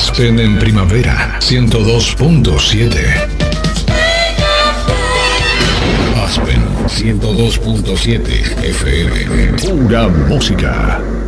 Aspen en primavera, 102.7. Aspen 102.7 FM. Pura música.